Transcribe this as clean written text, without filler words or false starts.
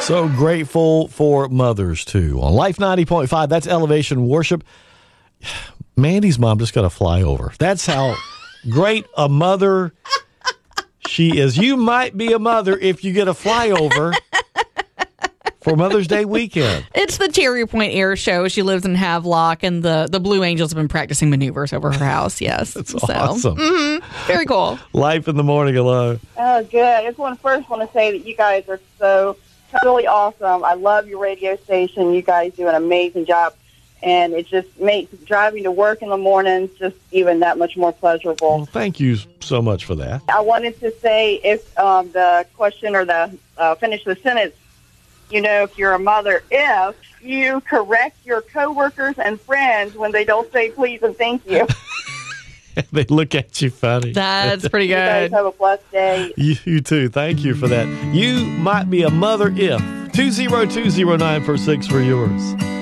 So grateful for mothers, too. On Life 90.5, that's Elevation Worship. Mandy's mom just got a flyover. That's how great a mother she is. You might be a mother if you get a flyover for Mother's Day weekend. It's the Cherry Point Air Show. She lives in Havelock, and the Blue Angels have been practicing maneuvers over her house. Yes. That's awesome. Very cool. Life in the morning. Hello. Oh, good. I just first want to say that you guys are so totally awesome. I love your radio station. You guys do an amazing job. And it just makes driving to work in the mornings just even that much more pleasurable. Well, thank you so much for that. I wanted to say if the question or the finish the sentence, if you're a mother, if you correct your coworkers and friends when they don't say please and thank you. They look at you funny. That's pretty good. You guys have a blessed day. You too. Thank you for that. You might be a mother if. 2020946 for yours.